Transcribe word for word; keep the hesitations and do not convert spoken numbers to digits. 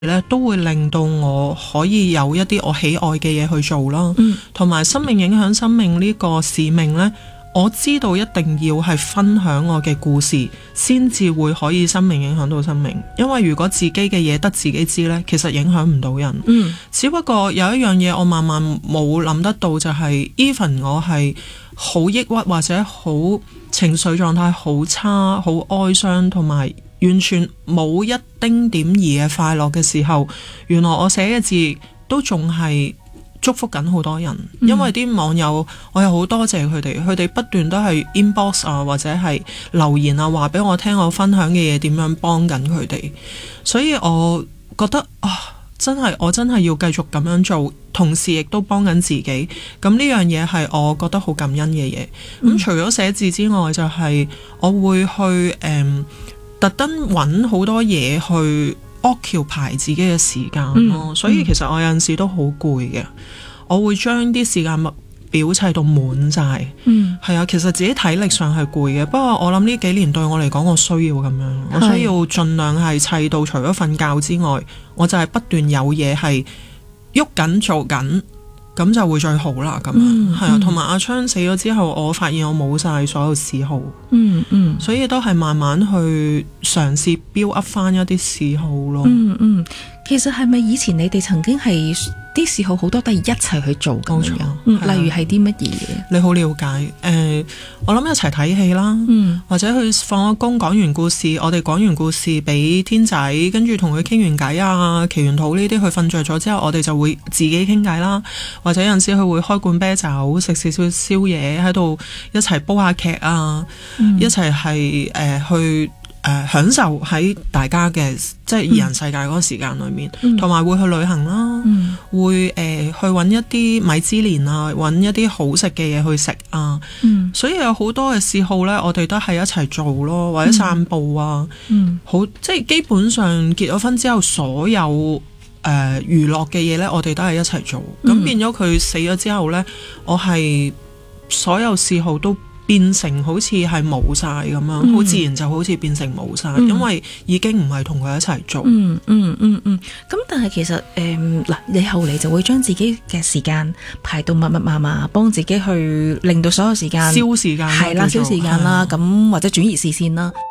咧都會令到我可以有一啲我喜愛嘅嘢去做啦，同埋、嗯、生命影響生命呢個使命呢，我知道一定要係分享我嘅故事，先至會可以生命影響到生命。因為如果自己嘅嘢得自己知呢，其實影響唔到人。嗯，只不過有一樣嘢我慢慢冇諗得到，就係 even 我係好抑鬱或者好情緒狀態好差、好哀傷同埋完全冇一丁點兒嘅快樂嘅時候，原來我寫嘅字都仲係祝福緊好多人。嗯、因為啲網友，我有好多謝佢哋，佢哋不斷都係 inbox 啊，或者係留言啊，話俾我聽我分享嘅嘢點樣幫緊佢哋。所以我覺得啊，真係我真係要繼續咁樣做，同時亦都幫緊自己。咁呢樣嘢係我覺得好感恩嘅嘢。咁、嗯、除咗寫字之外，就係、是、我會去誒。嗯特登揾好多嘢去 occupy 自己嘅時間咯，嗯、所以其實我有陣時都好攰嘅，我會將啲時間表砌到滿晒。嗯，係啊，其實自己體力上係攰嘅，不過我諗呢幾年對我嚟講，我需要咁樣，我需要盡量係砌到除咗瞓覺之外，我就係不斷有嘢係喐緊做緊。咁就會最好啦，咁樣係啊，同埋阿昌死咗之後，我發現我冇晒所有嗜好，嗯嗯，所以都係慢慢去嘗試 build up 翻一啲嗜好咯。嗯嗯，其實係咪以前你哋曾經係啲嗜好好多都係一齊去做咁樣？嗯，例如係啲乜嘢嘢？ 你好了解，誒、呃，我諗一齊睇戲啦，嗯，或者去放咗工講完故事，我哋講完故事俾天仔，跟住同佢傾完偈啊，祈完禱呢啲，佢瞓着咗之後，我哋就會自己傾偈啦。或者有陣時佢會開罐啤酒，食少少宵夜喺度一齊煲下劇啊，嗯、一齊係誒去誒、呃、享受喺大家嘅即係二人世界嗰個時間裏面，同埋、嗯、會去旅行啦，嗯、會誒、呃、去揾一啲米芝蓮啊，揾一啲好食嘅嘢去食啊，嗯、所以有好多嘅嗜好呢，我哋都係一齊做咯，或者散步啊，嗯、好即係基本上結咗婚之後所有。誒、呃、娛樂嘅嘢呢，我哋都係一齊做，咁、嗯、變咗佢死咗之後呢，我係所有嗜好都變成好似係冇晒咁樣，好、嗯、自然就好似變成冇晒，嗯、因為已經唔係同佢一齊做。 嗯嗯嗯嗯。咁、嗯嗯、但係其實誒嗱、呃，你後嚟就會將自己嘅時間排到密密麻麻，幫自己去令到所有時間消時間， 係啦，消時間啦，咁或者轉移視線啦。